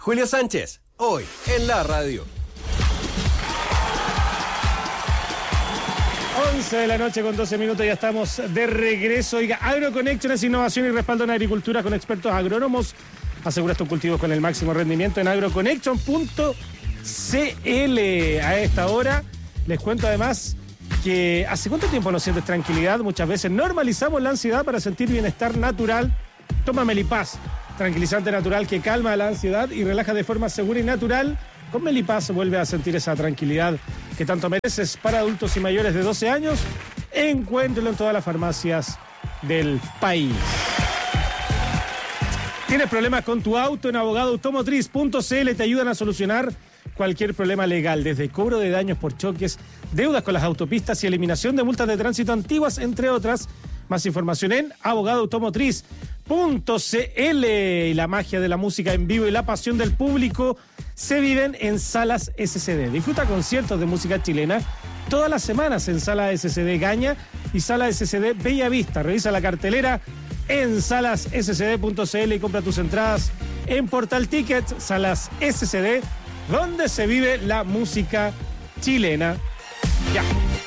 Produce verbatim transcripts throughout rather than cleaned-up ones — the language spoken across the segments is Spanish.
Julio Sánchez, hoy en la radio. once de la noche con doce minutos, ya estamos de regreso. Oiga, AgroConnection es innovación y respaldo en agricultura con expertos agrónomos. Asegura tus cultivos con el máximo rendimiento en agroconnection punto c l. A esta hora les cuento además que ¿hace cuánto tiempo no sientes tranquilidad? Muchas veces normalizamos la ansiedad para sentir bienestar natural. Toma Melipaz, tranquilizante natural que calma la ansiedad y relaja de forma segura y natural. Con Melipaz vuelve a sentir esa tranquilidad que tanto mereces. Para adultos y mayores de doce años, encuéntralo en todas las farmacias del país. ¿Tienes problemas con tu auto? En abogado automotriz punto c l te ayudan a solucionar cualquier problema legal, desde cobro de daños por choques, deudas con las autopistas y eliminación de multas de tránsito antiguas, entre otras. Más información en abogado automotriz punto c l. Y la magia de la música en vivo y la pasión del público se viven en Salas S C D. Disfruta conciertos de música chilena todas las semanas en Sala S C D Gaña y Sala S C D Bella Vista. Revisa la cartelera en salas s c d punto c l y compra tus entradas en Portal Tickets. Salas S C D, donde se vive la música chilena. Ya.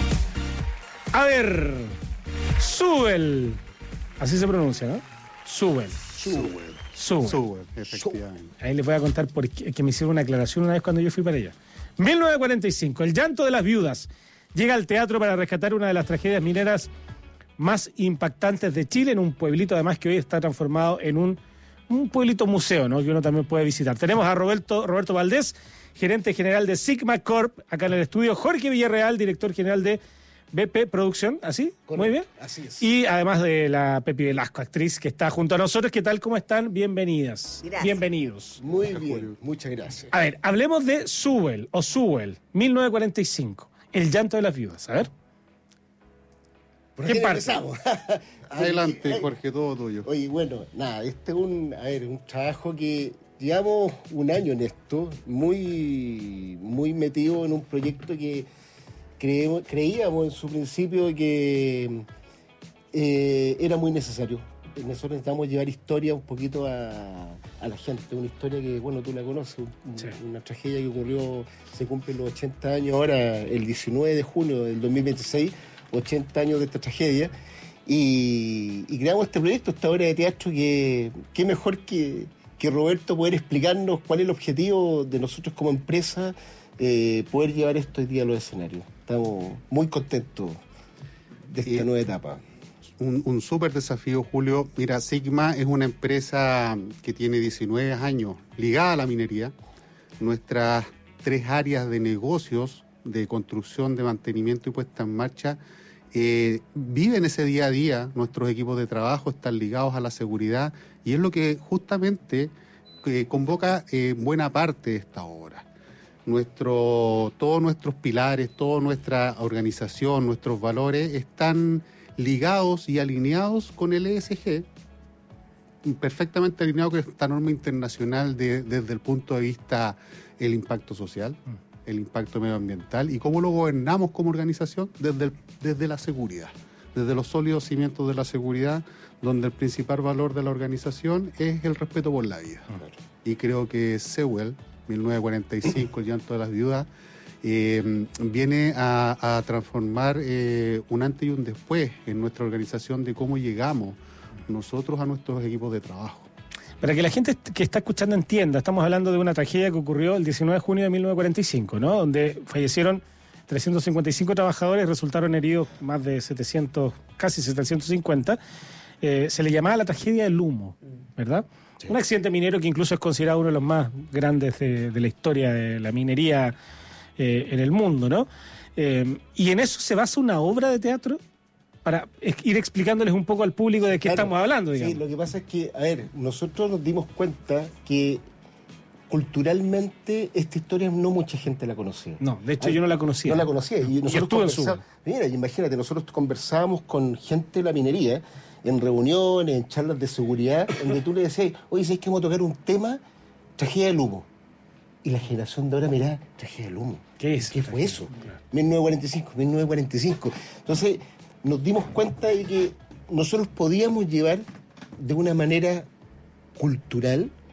A ver, Subel. Así se pronuncia, ¿no? Subel. Subel. Subel. Subel, efectivamente. Ahí les voy a contar por qué, que me hicieron una aclaración una vez cuando yo fui para allá. mil novecientos cuarenta y cinco, El llanto de las viudas llega al teatro para rescatar una de las tragedias mineras más impactantes de Chile, en un pueblito además que hoy está transformado en un, un pueblito museo, ¿no? Que uno también puede visitar. Tenemos a Roberto, Roberto Valdés, gerente general de Sigma Corp, acá en el estudio. Jorge Villarreal, director general de B P Producción, ¿así? Correcto. Muy bien. Así es. Y además de la Pepi Velasco, actriz que está junto a nosotros. ¿Qué tal? ¿Cómo están? Bienvenidas. Gracias. Bienvenidos. Muy bien, muchas gracias. A ver, hablemos de Subel, o Subel, mil novecientos cuarenta y cinco, El llanto de las viudas. A ver. ¿Por ¿Qué qué parte? empezamos? Adelante, Jorge, todo tuyo. Oye, bueno, nada, este es un, a ver, un trabajo que llevamos un año en esto, muy, muy metido en un proyecto que creemos, creíamos en su principio que eh, era muy necesario. Nosotros necesitamos llevar historia un poquito a, a la gente, una historia que, bueno, tú la conoces, un, Sí. una tragedia que ocurrió, se cumplen los ochenta años ahora, el diecinueve de junio del dos mil veintiséis, ochenta años de esta tragedia, y, y creamos este proyecto, esta obra de teatro, que qué mejor que, que Roberto poder explicarnos cuál es el objetivo de nosotros como empresa, eh, poder llevar esto hoy día a los escenarios. Estamos muy contentos de esta Y- nueva etapa. Un, un súper desafío, Julio. Mira, Sigma es una empresa que tiene diecinueve años ligada a la minería. Nuestras tres áreas de negocios, de construcción, de mantenimiento y puesta en marcha, eh, viven ese día a día. Nuestros equipos de trabajo están ligados a la seguridad y es lo que justamente eh, convoca eh, buena parte de esta obra. Nuestro, todos nuestros pilares, toda nuestra organización, nuestros valores están ligados y alineados con el E S G, perfectamente alineado con esta norma internacional de, desde el punto de vista del impacto social, el impacto medioambiental y cómo lo gobernamos como organización desde, el- desde la seguridad, desde los sólidos cimientos de la seguridad, donde el principal valor de la organización es el respeto por la vida. Y creo que Sewell, mil novecientos cuarenta y cinco, El llanto de las viudas, eh, viene a, a transformar eh, un antes y un después en nuestra organización de cómo llegamos nosotros a nuestros equipos de trabajo. Para que la gente que está escuchando entienda, estamos hablando de una tragedia que ocurrió el diecinueve de junio de mil novecientos cuarenta y cinco, ¿no? Donde fallecieron trescientos cincuenta y cinco trabajadores, resultaron heridos más de setecientos, casi setecientos cincuenta. Eh, se le llamaba la tragedia del humo, ¿verdad? Sí. Un accidente minero que incluso es considerado uno de los más grandes de, de la historia de la minería eh, en el mundo, ¿no? Eh, y en eso se basa una obra de teatro para ir explicándoles un poco al público de qué Claro, estamos hablando, digamos. Sí, lo que pasa es que, a ver, nosotros nos dimos cuenta que culturalmente esta historia no mucha gente la conocía. No, de hecho Ay, yo no la conocía. No la conocía. Y nosotros estuve en su... conversábamos- Mira, imagínate, nosotros conversábamos con gente de la minería en reuniones, en charlas de seguridad, donde tú le decías, oye, ¿sabes que vamos a tocar un tema? Tragedia del humo. Y la generación de ahora, mirá, tragedia del humo. ¿Qué es? ¿Qué fue eso? mil novecientos cuarenta y cinco, mil novecientos cuarenta y cinco. Entonces, nos dimos cuenta de que nosotros podíamos llevar de una manera cultural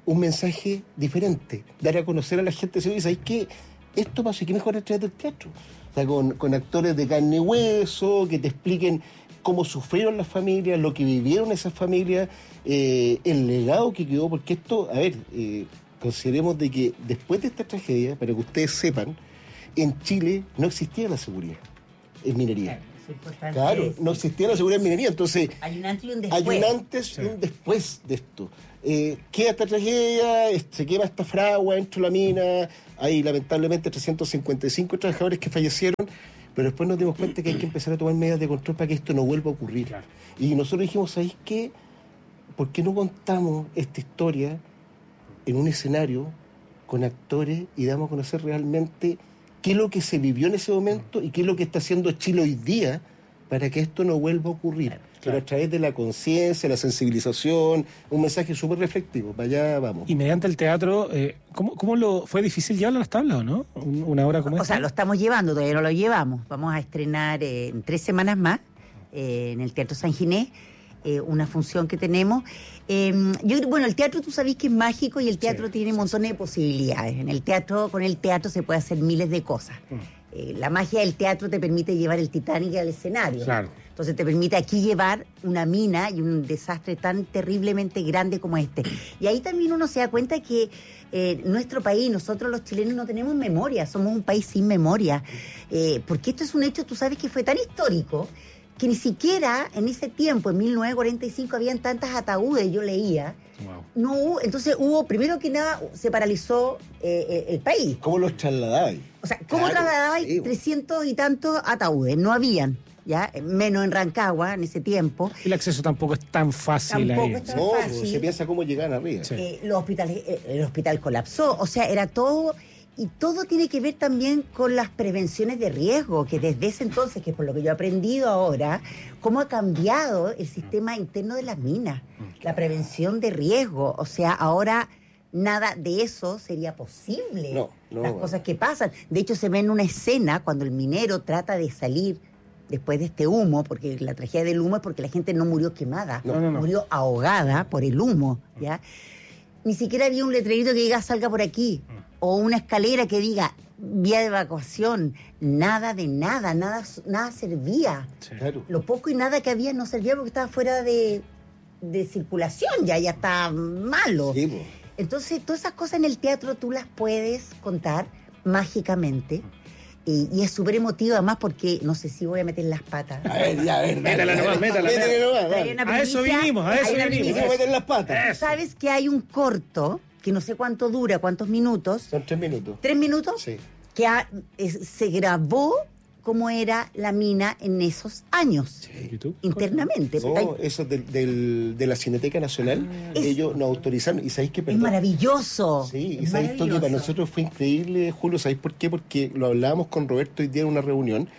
un mensaje diferente, dar a conocer a la gente, si ¿sabes qué? Esto pasa y qué mejor a través del teatro. O sea, con, con actores de carne y hueso, que te expliquen cómo sufrieron las familias, lo que vivieron esas familias, eh, el legado que quedó, porque esto, a ver, eh, consideremos de que después de esta tragedia, para que ustedes sepan, en Chile no existía la seguridad en minería. Claro, claro no existía la seguridad en minería, entonces hay un antes y un después. Hay un antes sí. y un después de esto. Eh, queda esta tragedia, se quema esta fragua dentro de la mina, hay lamentablemente trescientos cincuenta y cinco trabajadores que fallecieron, pero después nos dimos cuenta que hay que empezar a tomar medidas de control para que esto no vuelva a ocurrir. Claro. Y nosotros dijimos, ¿sabéis qué? ¿Por qué no contamos esta historia en un escenario con actores y damos a conocer realmente qué es lo que se vivió en ese momento y qué es lo que está haciendo Chile hoy día para que esto no vuelva a ocurrir? Claro. Pero a través de la conciencia, la sensibilización, un mensaje súper reflectivo. Para allá vamos. Y mediante el teatro, eh, ¿cómo, ¿cómo lo fue difícil llevarlo a las tablas o no? Una hora como o esta. O sea, lo estamos llevando, todavía no lo llevamos. Vamos a estrenar eh, en tres semanas más eh, en el Teatro San Ginés. Eh, una función que tenemos. Eh, yo bueno, el teatro tú sabés que es mágico y el teatro sí, tiene sí, montones sí. de posibilidades. En el teatro, con el teatro se puede hacer miles de cosas. Mm. Eh, la magia del teatro te permite llevar el Titanic al escenario. Claro. Entonces te permite aquí llevar una mina y un desastre tan terriblemente grande como este. Y ahí también uno se da cuenta que eh, nuestro país, nosotros los chilenos no tenemos memoria, somos un país sin memoria. Eh, porque esto es un hecho, tú sabes que fue tan histórico que ni siquiera en ese tiempo, en mil novecientos cuarenta y cinco, habían tantas ataúdes, yo leía. Wow. No hubo, entonces hubo, primero que nada, se paralizó eh, el país. ¿Cómo los trasladabais? O sea, ¿cómo claro, trasladabais sí. trescientos y tantos ataúdes? No habían, ya, menos en Rancagua en ese tiempo. El acceso tampoco es tan fácil. Tampoco ahí. es tan no, fácil. Se piensa cómo llegan arriba. Sí. Eh, los hospitales, eh, el hospital colapsó, o sea, era todo... Y todo tiene que ver también con las prevenciones de riesgo, que desde ese entonces, que es por lo que yo he aprendido ahora, cómo ha cambiado el sistema interno de las minas, la prevención de riesgo. O sea, ahora nada de eso sería posible. No, no, las no. cosas que pasan. De hecho, se ve en una escena cuando el minero trata de salir después de este humo, porque la tragedia del humo es porque la gente no murió quemada, no, no, no. murió ahogada por el humo, ¿ya? Ni siquiera había un letrerito que diga salga por aquí, o una escalera que diga vía de evacuación. Nada de nada, nada, nada servía. Sí. Claro. Lo poco y nada que había no servía porque estaba fuera de, de circulación, ya, ya está malo. Sí, pues. Entonces, todas esas cosas en el teatro tú las puedes contar mágicamente. Y, y es súper emotivo además porque no sé si voy a meter las patas. A ver, ya, a ver, métala nomás, métala. Métela nomás, dale. A eso vinimos, a eso vinimos. Vamos a meter las patas. Eso. Sabes que hay un corto, que no sé cuánto dura, cuántos minutos. Son tres minutos. ¿Tres minutos? Sí. Que ha, es, se grabó cómo era la mina en esos años. Sí. ¿Y tú? Internamente. No, eso es del, del, de la Cineteca Nacional. Es, ellos nos autorizaron. ¿Y sabéis qué? Es maravilloso. Sí, es y sabéis que para nosotros fue increíble, Julio. ¿Sabéis por qué? Porque lo hablábamos con Roberto hoy día en una reunión.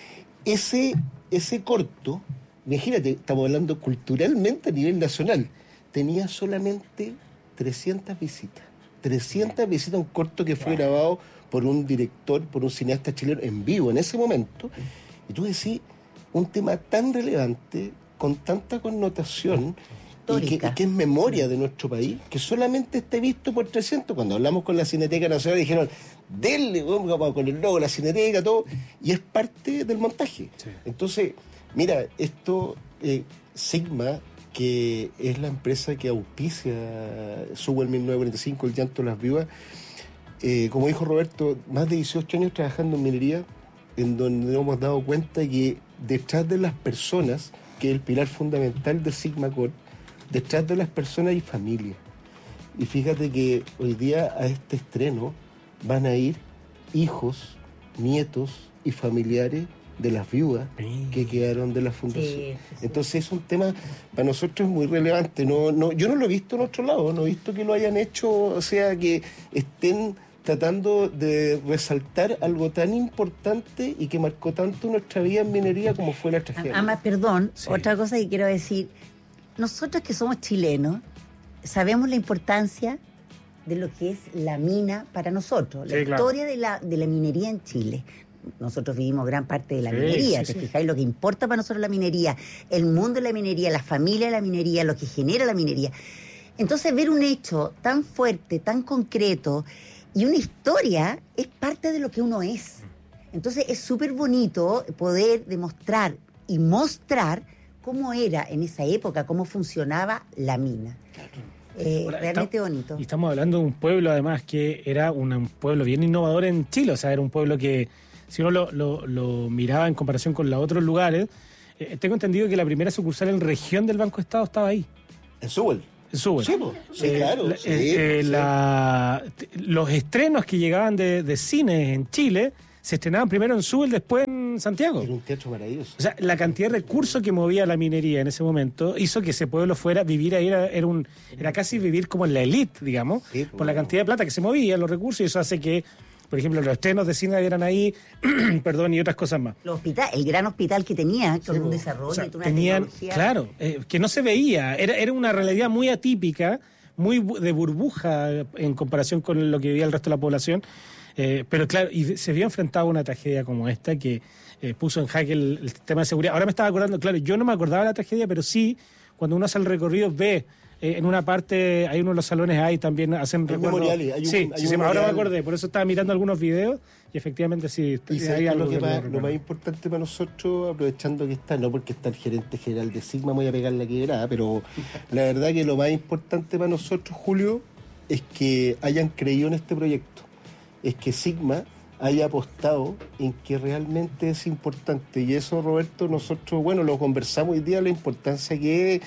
Ese, ese corto, imagínate, estamos hablando culturalmente a nivel nacional, tenía solamente trescientas visitas. trescientas visitas, un corto que fue wow. grabado por un director, por un cineasta chileno en vivo en ese momento. Y tú decís, un tema tan relevante, con tanta connotación, y que, y que es memoria de nuestro país, que solamente esté visto por trescientos. Cuando hablamos con la Cineteca Nacional dijeron, denle, vamos, con el logo, la Cineteca, todo, y es parte del montaje. Sí. Entonces, mira, esto, eh, Sigma, que es la empresa que auspicia Subway mil novecientos cuarenta y cinco, El llanto de las vivas, eh, como dijo Roberto, más de dieciocho años trabajando en minería, en donde nos hemos dado cuenta que detrás de las personas, que es el pilar fundamental del Sigma Corp, detrás de las personas hay familia. Y fíjate que hoy día a este estreno van a ir hijos, nietos y familiares de las viudas que quedaron de la fundación. Sí, sí. Entonces es un tema para nosotros muy relevante. No, no, yo no lo he visto en otro lado, no he visto que lo hayan hecho, o sea, que estén tratando de resaltar algo tan importante y que marcó tanto nuestra vida en minería como fue la tragedia. Además, perdón, sí. Otra cosa que quiero decir, nosotros que somos chilenos sabemos la importancia de lo que es la mina para nosotros, la sí, historia claro. de, la, de la minería en Chile. Nosotros vivimos gran parte de la sí, minería, sí, ¿te sí. fijáis? Lo que importa para nosotros la minería, el mundo de la minería, la familia de la minería, lo que genera la minería. Entonces, ver un hecho tan fuerte, tan concreto y una historia es parte de lo que uno es. Entonces, es súper bonito poder demostrar y mostrar cómo era en esa época, cómo funcionaba la mina. Eh, Ahora, realmente está, bonito. Y estamos hablando de un pueblo, además, que era un, un pueblo bien innovador en Chile. O sea, era un pueblo que, si uno lo, lo, lo miraba en comparación con los otros lugares, eh, tengo entendido que la primera sucursal en región del Banco Estado estaba ahí. En Sewell. En Sewell. Sí, po. Sí, Eh, claro. la- Sí, eh, eh, sí. la- t- los estrenos que llegaban de, de cines en Chile se estrenaban primero en Sewell, después en Santiago. Era un teatro maravilloso. O sea, la cantidad de recursos que movía la minería en ese momento hizo que ese pueblo fuera, vivir ahí era, era, un, era casi vivir como en la élite, digamos, Sí, pues. por la cantidad de plata que se movía, los recursos, y eso hace que, por ejemplo, los estrenos de cine eran ahí, perdón, y otras cosas más. Los hospital, el gran hospital que tenía, con un po. desarrollo O sea, y una tenían, tecnología. claro, eh, que no se veía, era, era una realidad muy atípica, muy bu- de burbuja en comparación con lo que vivía el resto de la población, eh, pero claro, y se vio enfrentado a una tragedia como esta que eh, puso en jaque el, el sistema de seguridad. Ahora me estaba acordando, claro, yo no me acordaba de la tragedia, pero sí, cuando uno hace el recorrido, ve eh, en una parte, hay uno de los salones ahí también hacen Hay recuerdos. memoriales, hay un- sí, hay sí, un sí, ahora me memorial. acordé, por eso estaba mirando algunos videos y efectivamente sí. Y hay sabes que algo lo, que que más, recuerdo. lo más importante para nosotros, aprovechando que está, no porque está el gerente general de Sigma, me voy a pegar la quebrada, pero la verdad que lo más importante para nosotros, Julio, es que hayan creído en este proyecto. Es que Sigma haya apostado en que realmente es importante. Y eso, Roberto, nosotros, bueno, lo conversamos hoy día, la importancia que es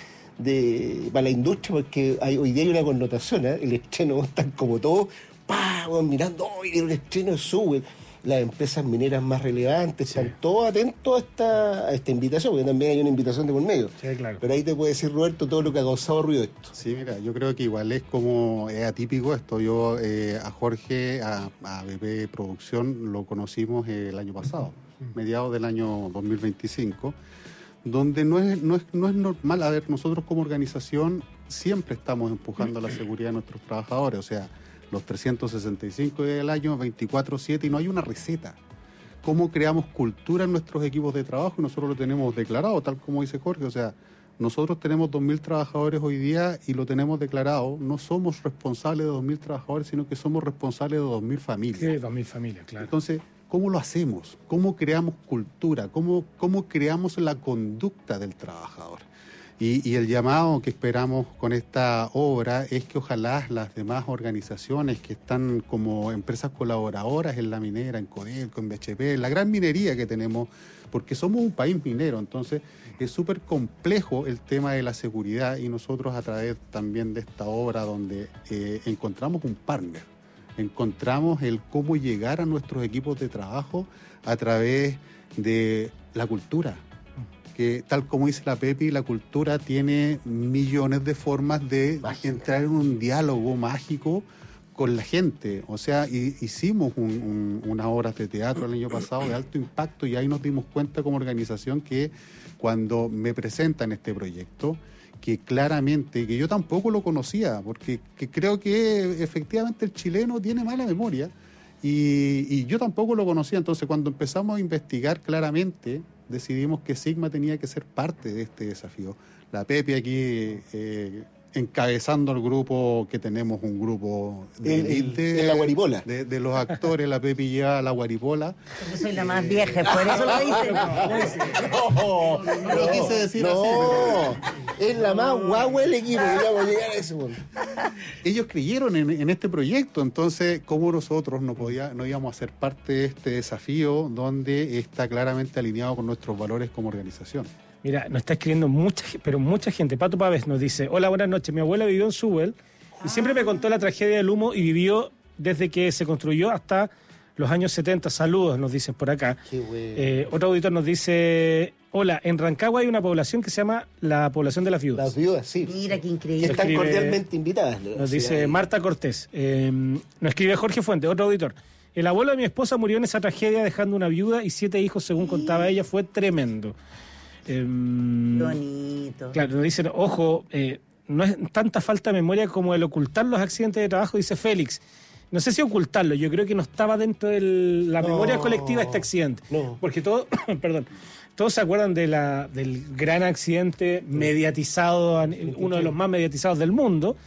de, para la industria, porque hay, hoy día hay una connotación, ¿eh? El estreno, están como todos, ¡pah! Bueno, mirando, ¡hoy el estreno es Sewell! Las empresas mineras más relevantes, están todos atentos a esta, a esta invitación, porque también hay una invitación de por medio. Sí, claro. Pero ahí te puede decir, Roberto, todo lo que ha causado ruido esto. Sí, mira, yo creo que igual es como, es atípico esto. Yo eh, a Jorge, a, a B P Producción, lo conocimos eh, el año pasado, mediados del año dos mil veinticinco, donde no es, no es, no es normal. A ver, nosotros como organización siempre estamos empujando la seguridad de nuestros trabajadores, o sea, los trescientos sesenta y cinco días del año, veinticuatro siete, y no hay una receta. ¿Cómo creamos cultura en nuestros equipos de trabajo? Y nosotros lo tenemos declarado, tal como dice Jorge, o sea, nosotros tenemos dos mil trabajadores hoy día y lo tenemos declarado. No somos responsables de dos mil trabajadores, sino que somos responsables de dos mil familias. Sí, dos mil familias, claro. Entonces, ¿cómo lo hacemos? ¿Cómo creamos cultura? ¿Cómo, cómo creamos la conducta del trabajador? Y, y el llamado que esperamos con esta obra es que ojalá las demás organizaciones que están como empresas colaboradoras en la minera, en Codelco, en B H P, en la gran minería que tenemos, porque somos un país minero, entonces es súper complejo el tema de la seguridad, y nosotros a través también de esta obra donde eh, encontramos un partner, encontramos el cómo llegar a nuestros equipos de trabajo a través de la cultura. Que tal como dice la Pepi, la cultura tiene millones de formas de Mágica. entrar en un diálogo mágico con la gente. O sea, hi- hicimos un, un, unas obras de teatro el año pasado de alto impacto, y ahí nos dimos cuenta como organización que cuando me presentan este proyecto, que claramente, que yo tampoco lo conocía, porque que creo que efectivamente el chileno tiene mala memoria, y, y yo tampoco lo conocía. Entonces, cuando empezamos a investigar claramente, decidimos que Sigma tenía que ser parte de este desafío. La Pepe aquí eh, encabezando el grupo, que tenemos un grupo de El- el- elite el La Guaripola. de, de los actores. La Pepe lleva la Guaripola. Yo soy la más vieja, por eso lo dicen. No, No lo quise decir no, así, es la más guagua del equipo, que vamos a llegar a ese punto. Ellos creyeron en, en este proyecto, entonces, ¿cómo nosotros no, podía, no íbamos a ser parte de este desafío donde está claramente alineado con nuestros valores como organización? Mira, nos está escribiendo mucha, ge- pero mucha gente. Pato Pávez nos dice: hola, buenas noches. Mi abuela vivió en Sewell y siempre me contó la tragedia del humo, y vivió desde que se construyó hasta los años setenta. Saludos, nos dicen por acá. Qué bueno. Eh, otro auditor nos dice: hola, en Rancagua hay una población que se llama la población de las viudas. Las viudas, sí. Mira qué Que increíble. están escribe- cordialmente invitadas. ¿no? Nos O dice sea, Marta Cortés. Eh, nos escribe Jorge Fuente, otro auditor. El abuelo de mi esposa murió en esa tragedia dejando una viuda y siete hijos, según contaba ella. Fue tremendo. Eh, Bonito. Claro, nos dicen, ojo, eh, no es tanta falta de memoria como el ocultar los accidentes de trabajo, dice Félix. No sé si ocultarlo, yo creo que no estaba dentro de la No, memoria colectiva este accidente. no. Porque todo, perdón, todos se acuerdan de la, del gran accidente mediatizado, uno de los más mediatizados del mundo,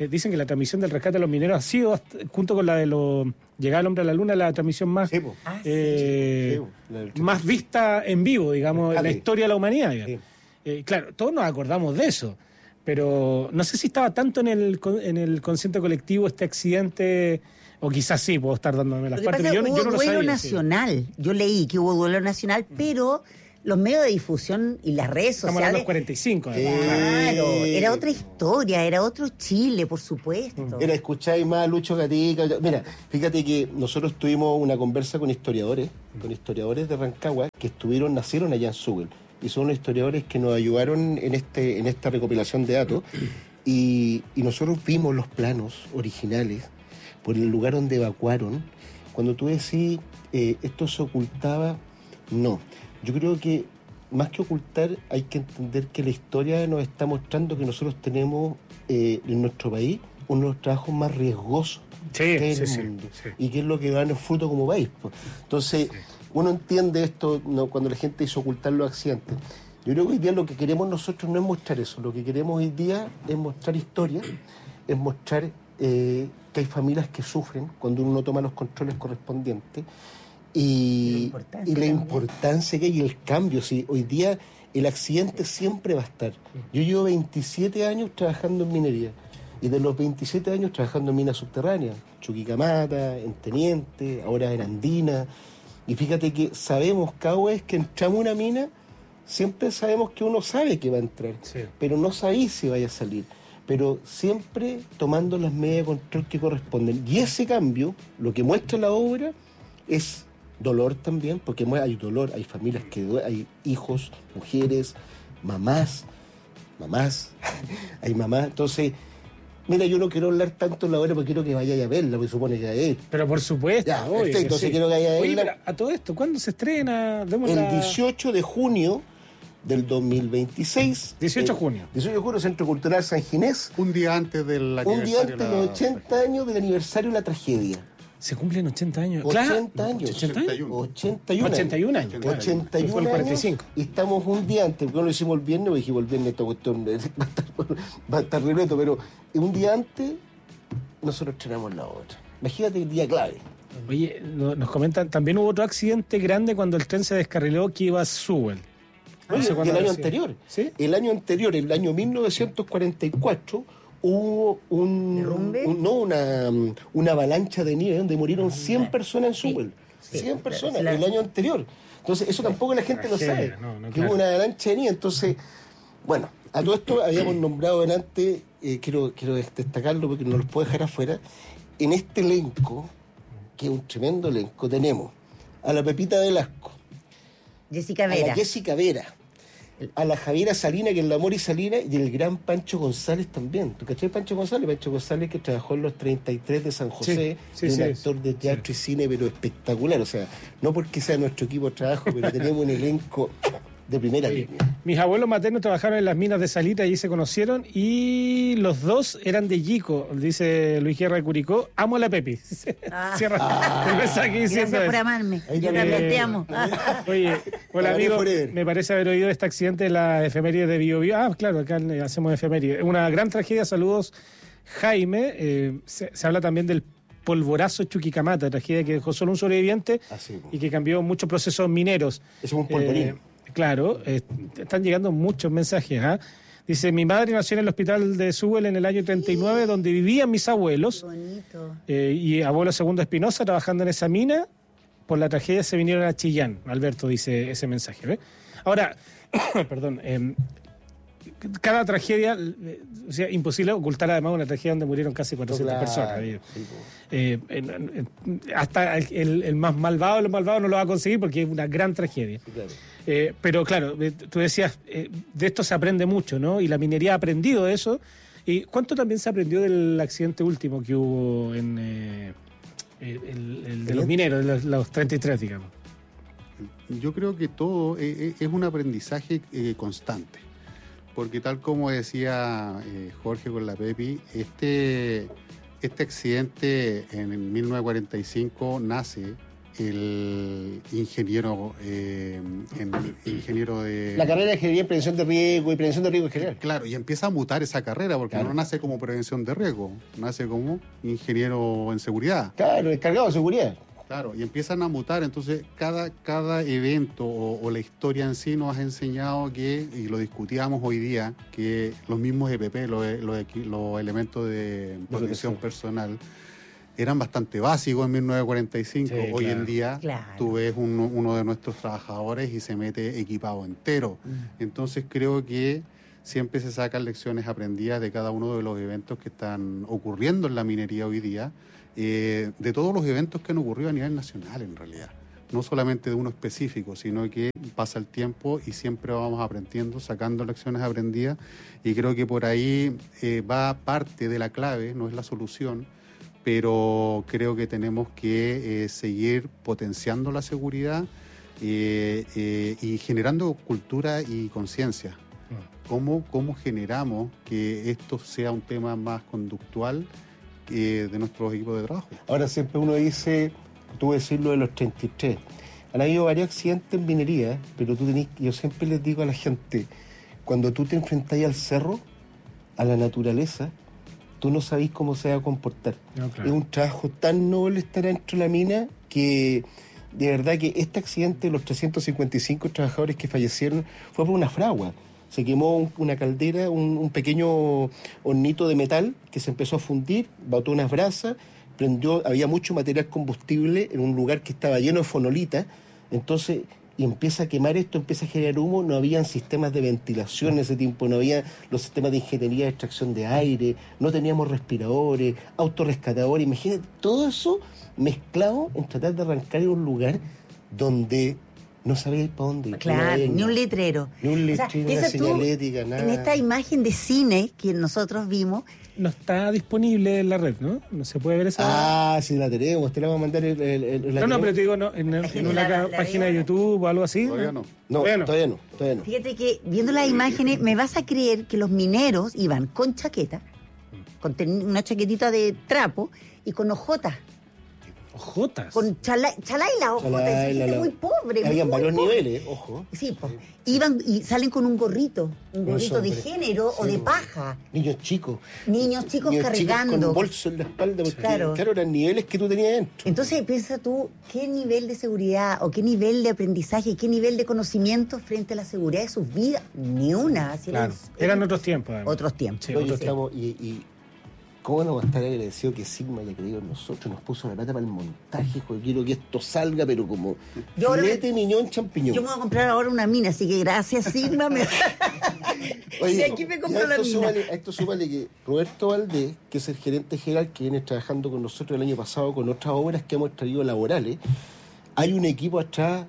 eh, dicen que la transmisión del rescate de los mineros ha sido, hasta- junto con la de los Llegar al hombre a la luna, la transmisión más, Sí, po. Ah, eh, Sí, po. La del más vista en vivo, digamos, en la Rescate. historia de la humanidad. digamos. Sí. Eh, claro, todos nos acordamos de eso, pero no sé si estaba tanto en el, con- en el consciente colectivo este accidente, o quizás sí, puedo estar dándome las Lo que partes, pasa es pero que yo, hubo yo no lo duelo sabía. sí. nacional. Yo leí que hubo duelo nacional, pero los medios de difusión y las redes Estamos hablando de los sociales... cuarenta y cinco. además. Claro, Eh, era otra historia, era otro Chile, por supuesto. Era escucháis más a Lucho Gatica. Mira, fíjate que nosotros tuvimos una conversa con historiadores, con historiadores de Rancagua, que estuvieron, nacieron allá en Sewell, y son los historiadores que nos ayudaron en este, en esta recopilación de datos, y, y nosotros vimos los planos originales por el lugar donde evacuaron. Cuando tú decís, eh, esto se ocultaba, no. Yo creo que más que ocultar, hay que entender que la historia nos está mostrando que nosotros tenemos eh, en nuestro país uno de los trabajos más riesgosos Sí, que hay en sí, el sí, mundo. sí. Y que es lo que da el fruto como país. Pues. Entonces, uno entiende esto, ¿no? Cuando la gente dice ocultar los accidentes. Yo creo que hoy día lo que queremos nosotros no es mostrar eso. Lo que queremos hoy día es mostrar historia, es mostrar eh, que hay familias que sufren cuando uno no toma los controles correspondientes. Y, Y la importancia y la también. importancia que hay y el cambio. Sí, hoy día el accidente siempre va a estar. Yo llevo veintisiete años trabajando en minería y de los veintisiete años trabajando en minas subterráneas, Chuquicamata, en Teniente, ahora en Andina. Y fíjate que sabemos cada vez que entramos a una mina, siempre sabemos que uno sabe que va a entrar, Sí. pero no sabéis si vaya a salir. Pero siempre tomando las medidas de control que corresponden. Y ese cambio, lo que muestra la obra, es dolor también, porque mu- hay dolor, hay familias que due- hay hijos, mujeres, mamás, mamás, hay mamás. Entonces, mira, yo no quiero hablar tanto de la obra porque quiero que vayáis a verla, porque supone que hay Pero por supuesto. Ya, obvio perfecto, que entonces sí. quiero que haya Oye, la- pero a todo esto, ¿cuándo se estrena? Demos el la- dieciocho de junio del dos mil veintiséis. dieciocho de eh, junio. dieciocho de junio, Centro Cultural San Ginés. Un día antes del Un aniversario. día antes de la- los ochenta años del aniversario de la tragedia. Se cumplen ochenta años. ochenta Claro, años. ochenta años. ochenta y uno. ochenta y un años. claro. ochenta y Fue uno el cuarenta y años, cinco. y estamos un día antes, porque no lo hicimos el viernes, porque dijimos el viernes esta cuestión eh, va a estar, va a estar repleto, pero un día antes nosotros estrenamos la otra. Imagínate el día clave. Oye, no- nos comentan, también hubo otro accidente grande cuando el tren se descarriló que iba a Sewell. No Oye, sé y cuándo el año habrá sido. anterior. ¿Sí? El año anterior, el año mil novecientos cuarenta y cuatro, hubo un, ¿Derrumbe? un- no una, um, una avalancha de nieve donde murieron cien personas en Sewell. Sí. cien personas La- el año anterior. Entonces, eso tampoco la gente lo Tragedia, sabe. no, no, que claro. hubo una avalancha de nieve. Entonces, bueno, a todo esto habíamos nombrado delante, eh, quiero, quiero destacarlo porque no los puedo dejar afuera. En este elenco, que es un tremendo elenco, tenemos a la Pepita Velasco, Jessica a la Vera. Jessica Vera, a la Javiera Salina, que es la Mori Salina, y el gran Pancho González también. ¿Tú cachai Pancho González? Pancho González que trabajó en los treinta y tres de San José, Sí, sí, es un sí, actor de teatro y cine, pero espectacular. O sea, no porque sea nuestro equipo de trabajo, pero tenemos un elenco de primera Oye, línea. mis abuelos maternos trabajaron en las minas de Salita y se conocieron y los dos eran de Yico, dice Luis Guerra de Curicó. Amo a la Pepi. Ah. Cierra el mensaje diciendo Gracias por eso. amarme. Ahí Yo también. también te Eh, amo. Oye, hola Amaré amigo, forever. me parece haber oído este accidente de la efeméride de Bio Bio. Ah, claro, acá le hacemos efeméride. Una gran tragedia, saludos Jaime. Eh, se, se habla también del polvorazo Chuquicamata, tragedia que dejó solo un sobreviviente Así, y que cambió muchos procesos mineros. Es un polvorín. Eh, claro, eh, están llegando muchos mensajes. ¿ah? Dice, mi madre nació en el hospital de Sewell en el año treinta y nueve, donde vivían mis abuelos. Qué bonito. Eh, y abuelo Segundo Espinosa trabajando en esa mina, por la tragedia se vinieron a Chillán. Alberto dice ese mensaje. ¿ve? Ahora, perdón, eh, cada tragedia, eh, o sea, imposible ocultar además una tragedia donde murieron casi cuatrocientas Claro, personas. eh. sí, po. Eh, en- en- hasta el, el- el más malvado de los malvados no lo va a conseguir porque es una gran tragedia. Sí, claro. Eh, pero claro, eh, tú decías, eh, de esto se aprende mucho, ¿no? Y la minería ha aprendido de eso. ¿Y cuánto también se aprendió del accidente último que hubo en eh, el, el- el de los mineros, los, los treinta y tres, digamos? Yo creo que todo eh, eh, es un aprendizaje eh, constante, porque tal como decía eh, Jorge con la Pepi, este, este accidente en el mil novecientos cuarenta y cinco nace el ingeniero eh, en, ingeniero de... La carrera de ingeniería en prevención de riesgo y prevención de riesgo en general. Claro, y empieza a mutar esa carrera porque Claro. no nace como prevención de riesgo, nace como ingeniero en seguridad. Claro, encargado de seguridad. Claro, y empiezan a mutar, entonces cada, cada evento o, o la historia en sí nos ha enseñado que, y lo discutíamos hoy día, que los mismos E P P, los, los, equi- los elementos de protección personal, eran bastante básicos en mil novecientos cuarenta y cinco. Sí, Hoy claro. en día Claro. tú ves uno, uno de nuestros trabajadores y se mete equipado entero. Entonces creo que siempre se sacan lecciones aprendidas de cada uno de los eventos que están ocurriendo en la minería hoy día, eh, de todos los eventos que han ocurrido a nivel nacional en realidad. No solamente de uno específico, sino que pasa el tiempo y siempre vamos aprendiendo, sacando lecciones aprendidas, y creo que por ahí eh, va parte de la clave, no es la solución, pero creo que tenemos que eh, seguir potenciando la seguridad eh, eh, y generando cultura y conciencia. ¿Cómo, ¿Cómo generamos que esto sea un tema más conductual eh, de nuestros equipos de trabajo? Ahora siempre uno dice, tú decís lo de los treinta y tres. Han habido varios accidentes en minería, pero tú tenés, yo siempre les digo a la gente, cuando tú te enfrentás al cerro, a la naturaleza, tú no sabés cómo se va a comportar. No, claro. Es un trabajo tan noble estar dentro de la mina que de verdad que este accidente de los trescientos cincuenta y cinco trabajadores que fallecieron fue por una fragua. Se quemó un- una caldera, un, un pequeño hornito de metal que se empezó a fundir, botó unas brasas, prendió, había mucho material combustible en un lugar que estaba lleno de fonolita, entonces, y empieza a quemar esto, empieza a generar humo, no habían sistemas de ventilación en ese tiempo, no había los sistemas de ingeniería de extracción de aire, no teníamos respiradores, autorrescatadores, imagínate, todo eso mezclado en tratar de arrancar en un lugar donde no sabíais para dónde ir. Claro, no había ni un letrero. Ni un O sea, letrero, una piensa tú, señalética, nada. En esta imagen de cine que nosotros vimos, No está disponible en la red, ¿no? No se puede ver esa... Ah, sí, la tenemos, te la vamos a mandar. El, el- el- la no, no, tenemos. pero te digo, no, en, en gente una la- ca- la página de veía. YouTube o algo así. Todavía no. No, Todavía no. todavía no, todavía no. fíjate que viendo las imágenes me vas a creer que los mineros iban con chaqueta, con ten- una chaquetita de trapo y con ojotas, Ojotas. con chala, chalay la ojota, Chalay, esa la- gente la- muy pobre. Habían muy varios pobre. niveles, ojo. Sí, pues, iban y salen con un gorrito, un No, gorrito de hombre. género o Sí, de pues. paja. Niños chicos. Niños chicos Niños cargando. Chicos con bolso en la espalda, porque Claro. claro. eran niveles que tú tenías dentro. Entonces piensa tú, ¿qué nivel de seguridad o qué nivel de aprendizaje, qué nivel de conocimiento frente a la seguridad de sus vidas? Ni una. Así Claro. eran- Eran otros tiempos. además. otros tiempos. Sí, Oye, otros estamos, y, y cómo nos va a estar agradecido que Sigma haya creído en nosotros, nos puso la plata para el montaje, joder, quiero que esto salga, pero como Yo ahora filete, miñón, champiñón. Yo me voy a comprar ahora una mina, así que gracias, Sigma. Me... de aquí me y compro a la esto mina. súmale- a esto súmale que Roberto Valdés, que es el gerente general que viene trabajando con nosotros el año pasado con otras obras que hemos traído laborales, hay un equipo atrás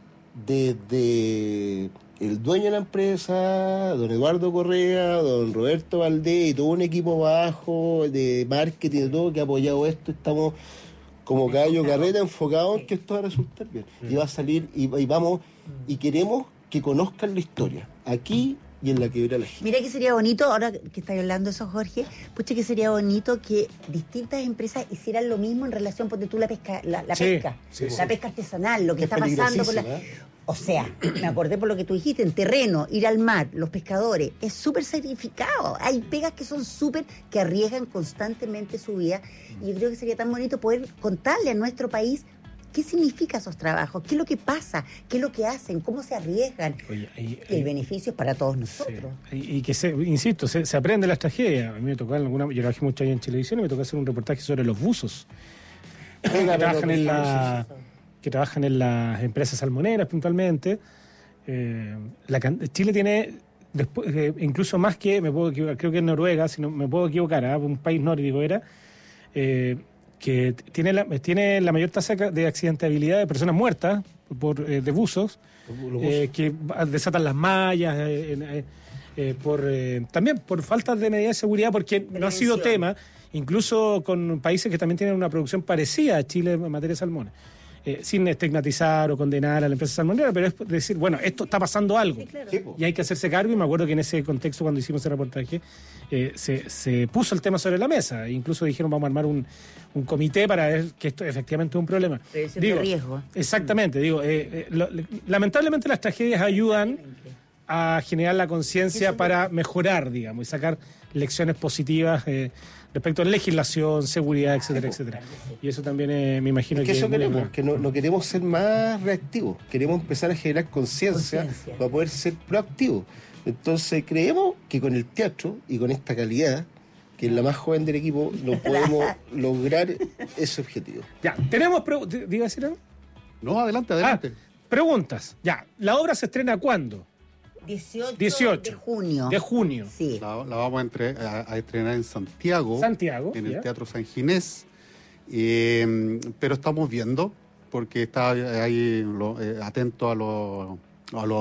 desde el dueño de la empresa, don Eduardo Correa, don Roberto Valdés y todo un equipo bajo de marketing y todo que ha apoyado esto. Estamos como caballo carreta enfocados en que esto va a resultar bien. Y va a salir y, y vamos y queremos que conozcan la historia aquí y en la quebrada la Gil. Mira que sería bonito, ahora que estás hablando de eso, Jorge, pucha que sería bonito que distintas empresas hicieran lo mismo en relación, ponte tú la pesca, la, la Sí, pesca, sí, la sí. pesca artesanal, lo que Es está pasando con la... peligrosísima, ¿eh? O sea, me acordé por lo que tú dijiste, en terreno, ir al mar, los pescadores, es súper sacrificado. Hay pegas que son súper, que arriesgan constantemente su vida. Y yo creo que sería tan bonito poder contarle a nuestro país qué significa esos trabajos, qué es lo que pasa, qué es lo que hacen, cómo se arriesgan. Oye, y- El y- beneficio es para todos sí. nosotros. Y, y que, se, insisto, se, se aprende las tragedias. A mí me tocó en alguna... Yo trabajé mucho ahí en Chilevisión y me tocó hacer un reportaje sobre los buzos. que, trabajan en la, que trabajan en las empresas salmoneras puntualmente. Eh, la, can- Chile tiene, después, eh, incluso más que, me puedo equivocar, creo que en Noruega, si no me puedo equivocar, ¿ah? Un país nórdico era, eh, que tiene la, tiene la mayor tasa de accidentabilidad de personas muertas por, eh, de buzos, eh, que desatan las mallas, eh, eh, eh, por, eh, también por falta de medidas de seguridad, porque no ha sido Prevención. tema, incluso con países que también tienen una producción parecida a Chile en materia de salmones. eh, sin estigmatizar o condenar a la empresa salmonera, pero es decir, bueno, esto está pasando algo. Sí, claro. Sí, po. Y hay que hacerse cargo, y me acuerdo que en ese contexto, cuando hicimos ese reportaje, eh, se, se puso el tema sobre la mesa. E incluso dijeron, vamos a armar un, un comité para ver que esto efectivamente es un problema. Prevención de riesgo. Exactamente, digo, eh, eh, lo- lamentablemente las tragedias ayudan a generar la conciencia para mejorar, digamos, y sacar lecciones positivas eh, respecto a legislación, seguridad, etcétera, etcétera. Y eso también eh, me imagino Es que que eso es muy queremos, bueno. que no, no queremos ser más reactivos, queremos empezar a generar conciencia Conciencia. para poder ser proactivos. Entonces creemos que con el teatro y con esta calidad, que es la más joven del equipo, lo podemos lograr ese objetivo. Ya, tenemos... Pre- ¿te- ¿te iba a decir algo? No, adelante, Ah, adelante. preguntas. Ya, ¿la obra se estrena cuándo? dieciocho, dieciocho de junio. De junio. Sí. La, la vamos a, entre- a- a estrenar en Santiago, Santiago, en el ya. Teatro San Ginés. Eh, pero estamos viendo, porque está ahí lo- eh, atento a los a los